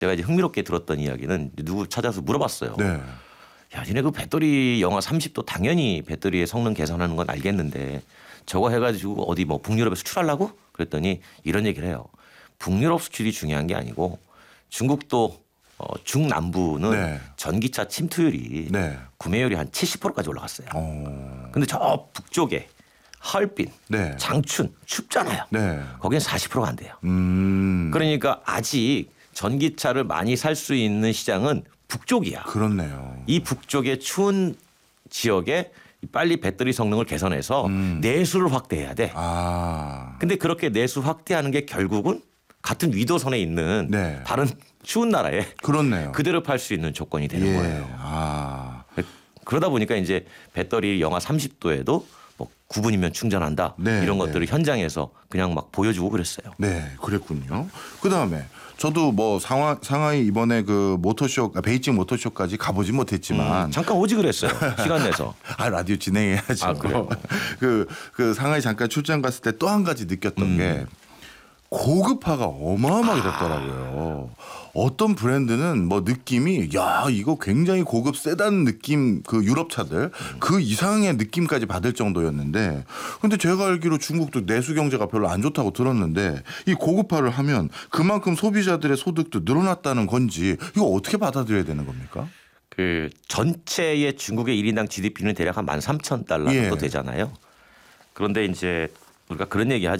제가 이제 흥미롭게 들었던 이야기는 누구 찾아서 물어봤어요. 네. 야, 니네 그 배터리 영하 30도 당연히 배터리의 성능 개선하는 건 알겠는데 저거 해가지고 어디 뭐 북유럽에 수출하려고? 그랬더니 이런 얘기를 해요. 북유럽 수출이 중요한 게 아니고 중국도 중남부는 네. 전기차 침투율이 네. 구매율이 한 70%까지 올라갔어요. 근데 저 북쪽에 하얼빈, 네. 장춘 춥잖아요. 네. 거기는 40%가 안 돼요. 그러니까 그러니까 아직 전기차를 많이 살 수 있는 시장은 북쪽이야. 그렇네요. 이 북쪽의 추운 지역에 빨리 배터리 성능을 개선해서 내수를 확대해야 돼. 아. 근데 그렇게 내수 확대하는 게 결국은 같은 위도선에 있는 네. 다른 추운 나라에 그렇네요. 그대로 팔 수 있는 조건이 되는 예. 거예요. 아. 그러다 보니까 이제 배터리 영하 30도에도 뭐 9분이면 충전한다. 네, 이런 네. 것들을 현장에서 그냥 막 보여주고 그랬어요. 네, 그랬군요. 그다음에 저도 뭐 상하이 이번에 그 모터쇼 베이징 모터쇼까지 가보지 못했지만 잠깐 오지 그랬어요. 시간 내서. 아 라디오 진행해야죠. 아, 그래요? 그 상하이 잠깐 출장 갔을 때 또 한 가지 느꼈던 게 고급화가 어마어마하게 됐더라고요. 어떤 브랜드는 뭐 느낌이 야 이거 굉장히 고급 세단 느낌 그 유럽 차들 그 이상의 느낌까지 받을 정도였는데 근데 제가 알기로 중국도 내수 경제가 별로 안 좋다고 들었는데 이 고급화를 하면 그만큼 소비자들의 소득도 늘어났다는 건지 이거 어떻게 받아들여야 되는 겁니까? 그 전체의 중국의 1인당 GDP는 대략 한 13,000달러 정도 예. 되잖아요. 그런데 이제 우리가 그런 얘기 하죠.